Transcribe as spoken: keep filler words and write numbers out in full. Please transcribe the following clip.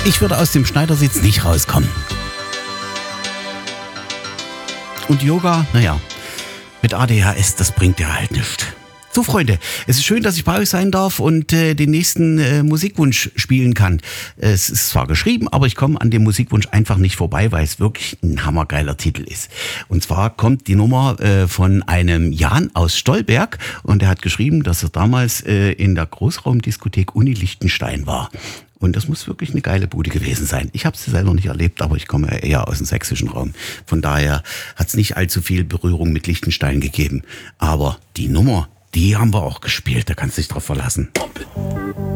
Ich würde aus dem Schneidersitz nicht rauskommen. Und Yoga, naja, mit A D H S, das bringt ja halt nichts. So, Freunde, es ist schön, dass ich bei euch sein darf und äh, den nächsten äh, Musikwunsch spielen kann. Es ist zwar geschrieben, aber ich komme an dem Musikwunsch einfach nicht vorbei, weil es wirklich ein hammergeiler Titel ist. Und zwar kommt die Nummer äh, von einem Jan aus Stolberg und er hat geschrieben, dass er damals äh, in der Großraumdiskothek Uni Liechtenstein war. Und das muss wirklich eine geile Bude gewesen sein. Ich habe es selber nicht erlebt, aber ich komme eher aus dem sächsischen Raum. Von daher hat es nicht allzu viel Berührung mit Liechtenstein gegeben. Aber die Nummer, die haben wir auch gespielt, da kannst du dich drauf verlassen.